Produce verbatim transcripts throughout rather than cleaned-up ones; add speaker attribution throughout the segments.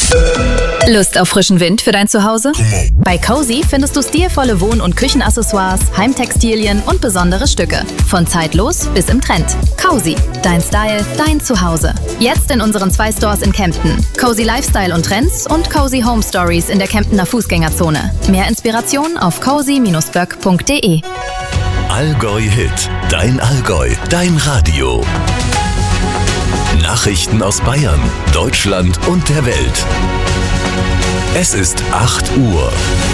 Speaker 1: Lust auf frischen Wind für dein Zuhause? Bei Cozy findest du stilvolle Wohn- und Küchenaccessoires, Heimtextilien und besondere Stücke. Von zeitlos bis im Trend. Cozy, dein Style, dein Zuhause. Jetzt in unseren zwei Stores in Kempten. Cozy Lifestyle und Trends und Cozy Home Stories in der Kemptener Fußgängerzone. Mehr Inspiration auf cozy Bindestrich böck Punkt de.
Speaker 2: Allgäu Hit, dein Allgäu, dein Radio. Nachrichten aus Bayern, Deutschland und der Welt. Es ist acht Uhr.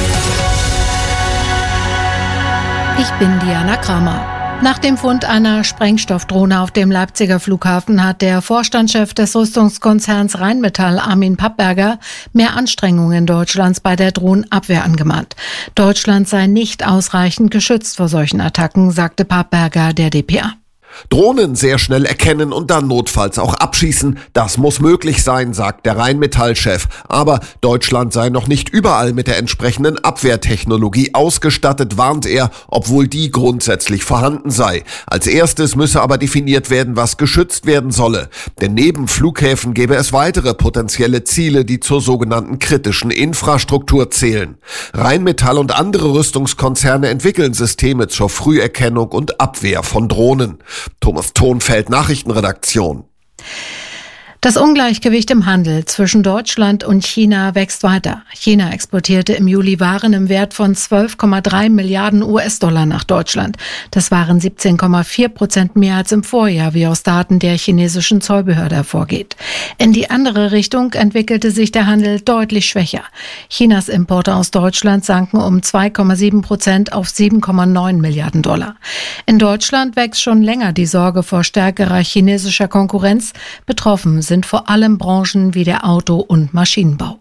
Speaker 3: Ich bin Diana Kramer. Nach dem Fund einer Sprengstoffdrohne auf dem Leipziger Flughafen hat der Vorstandschef des Rüstungskonzerns Rheinmetall, Armin Pappberger, mehr Anstrengungen Deutschlands bei der Drohnenabwehr angemahnt. Deutschland sei nicht ausreichend geschützt vor solchen Attacken, sagte Pappberger der D P A.
Speaker 4: Drohnen sehr schnell erkennen und dann notfalls auch abschießen, das muss möglich sein, sagt der Rheinmetall-Chef. Aber Deutschland sei noch nicht überall mit der entsprechenden Abwehrtechnologie ausgestattet, warnt er, obwohl die grundsätzlich vorhanden sei. Als erstes müsse aber definiert werden, was geschützt werden solle. Denn neben Flughäfen gäbe es weitere potenzielle Ziele, die zur sogenannten kritischen Infrastruktur zählen. Rheinmetall und andere Rüstungskonzerne entwickeln Systeme zur Früherkennung und Abwehr von Drohnen. Thomas Thonfeld, Nachrichtenredaktion.
Speaker 3: Das Ungleichgewicht im Handel zwischen Deutschland und China wächst weiter. China exportierte im Juli Waren im Wert von zwölf Komma drei Milliarden U S-Dollar nach Deutschland. Das waren siebzehn Komma vier Prozent mehr als im Vorjahr, wie aus Daten der chinesischen Zollbehörde hervorgeht. In die andere Richtung entwickelte sich der Handel deutlich schwächer. Chinas Importe aus Deutschland sanken um zwei Komma sieben Prozent auf sieben Komma neun Milliarden Dollar. In Deutschland wächst schon länger die Sorge vor stärkerer chinesischer Konkurrenz. Betroffen sind sind vor allem Branchen wie der Auto- und Maschinenbau.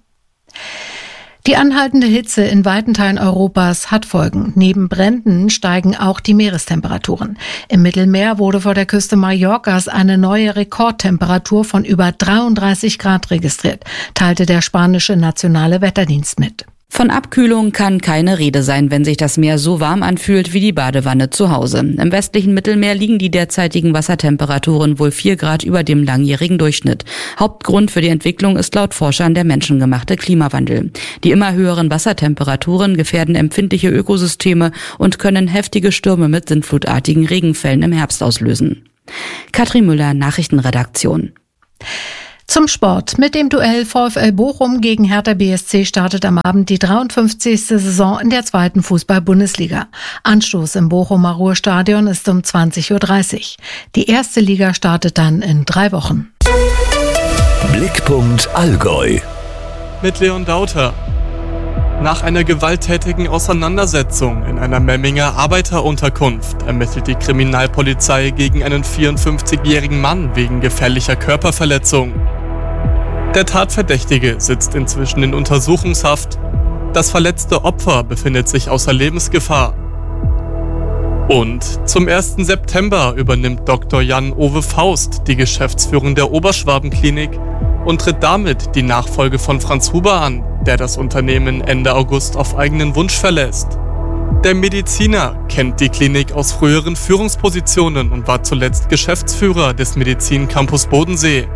Speaker 3: Die anhaltende Hitze in weiten Teilen Europas hat Folgen. Neben Bränden steigen auch die Meerestemperaturen. Im Mittelmeer wurde vor der Küste Mallorcas eine neue Rekordtemperatur von über dreiunddreißig Grad registriert, teilte der spanische Nationale Wetterdienst mit.
Speaker 5: Von Abkühlung kann keine Rede sein, wenn sich das Meer so warm anfühlt wie die Badewanne zu Hause. Im westlichen Mittelmeer liegen die derzeitigen Wassertemperaturen wohl vier Grad über dem langjährigen Durchschnitt. Hauptgrund für die Entwicklung ist laut Forschern der menschengemachte Klimawandel. Die immer höheren Wassertemperaturen gefährden empfindliche Ökosysteme und können heftige Stürme mit sintflutartigen Regenfällen im Herbst auslösen. Katrin Müller, Nachrichtenredaktion.
Speaker 3: Zum Sport. Mit dem Duell VfL Bochum gegen Hertha B S C startet am Abend die dreiundfünfzigste Saison in der zweiten Fußball-Bundesliga. Anstoß im Bochumer Ruhrstadion ist um zwanzig Uhr dreißig. Die erste Liga startet dann in drei Wochen.
Speaker 2: Blickpunkt Allgäu.
Speaker 6: Mit Leon Dauter. Nach einer gewalttätigen Auseinandersetzung in einer Memminger Arbeiterunterkunft ermittelt die Kriminalpolizei gegen einen vierundfünfzigjährigen Mann wegen gefährlicher Körperverletzung. Der Tatverdächtige sitzt inzwischen in Untersuchungshaft. Das verletzte Opfer befindet sich außer Lebensgefahr. Und zum ersten September übernimmt Doktor Jan-Ove Faust die Geschäftsführung der Oberschwaben-Klinik und tritt damit die Nachfolge von Franz Huber an, der das Unternehmen Ende August auf eigenen Wunsch verlässt. Der Mediziner kennt die Klinik aus früheren Führungspositionen und war zuletzt Geschäftsführer des Medizin-Campus Bodensee.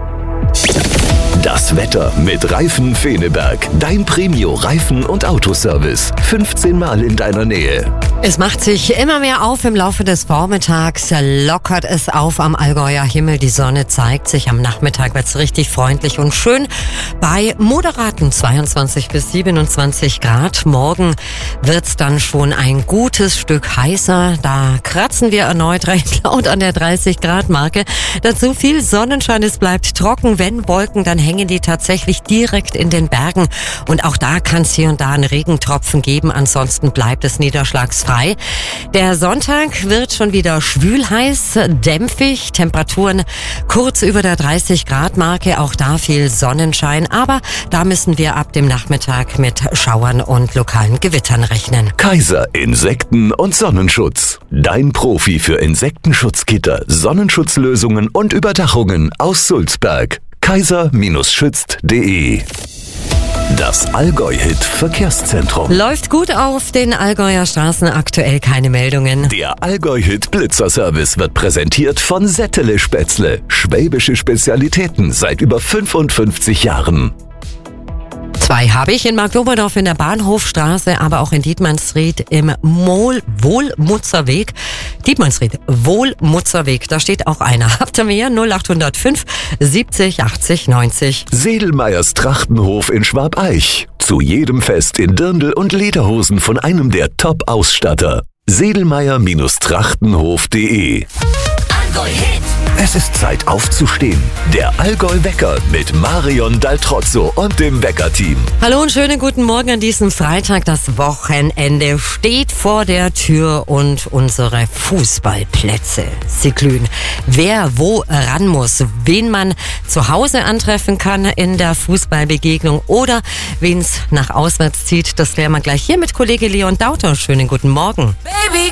Speaker 2: Das Wetter mit Reifen Feneberg. Dein Premio-Reifen- und Autoservice. fünfzehn Mal in deiner Nähe.
Speaker 7: Es macht sich immer mehr auf im Laufe des Vormittags. Lockert es auf am Allgäuer Himmel. Die Sonne zeigt sich. Am Nachmittag wird es richtig freundlich und schön. Bei moderaten zweiundzwanzig bis siebenundzwanzig Grad. Morgen wird es dann schon ein gutes Stück heißer. Da kratzen wir erneut recht laut an der dreißig Grad Marke. Dazu viel Sonnenschein. Es bleibt trocken. Wenn Wolken, dann hängen die tatsächlich direkt in den Bergen. Und auch da kann es hier und da einen Regentropfen geben. Ansonsten bleibt es niederschlagsfrei. Der Sonntag wird schon wieder schwül-heiß, dämpfig. Temperaturen kurz über der dreißig Grad Marke. Auch da viel Sonnenschein. Aber da müssen wir ab dem Nachmittag mit Schauern und lokalen Gewittern rechnen.
Speaker 2: Kaiser Insekten- und Sonnenschutz. Dein Profi für Insektenschutzgitter, Sonnenschutzlösungen und Überdachungen aus Sulzberg. kaiser Schützt punkt de. Das Allgäu-Hit Verkehrszentrum.
Speaker 7: Läuft gut auf den Allgäuer Straßen, aktuell keine Meldungen.
Speaker 2: Der Allgäu-Hit Blitzerservice wird präsentiert von Settele Spätzle. Schwäbische Spezialitäten seit über fünfundfünfzig Jahren.
Speaker 7: Zwei habe ich in Marktoberdorf in der Bahnhofstraße, aber auch in Dietmannsried im Mol Wohlmutzerweg. Dietmannsried, Wohlmutzerweg, da steht auch einer. Habt ihr mehr? null acht null fünf siebzig achtzig neunzig.
Speaker 2: Sedelmeyers Trachtenhof in Schwabeich. Zu jedem Fest in Dirndl und Lederhosen von einem der Top-Ausstatter. sedelmeyer Trachtenhof punkt de. Es ist Zeit aufzustehen. Der Allgäu-Wecker mit Marion Daltrozzo und dem Wecker-Team.
Speaker 7: Hallo und schönen guten Morgen an diesem Freitag. Das Wochenende steht vor der Tür und unsere Fußballplätze, sie glühen. Wer wo ran muss, wen man zu Hause antreffen kann in der Fußballbegegnung oder wen es nach auswärts zieht, das klären wir gleich hier mit Kollege Leon Dauter. Schönen guten Morgen.
Speaker 8: Baby.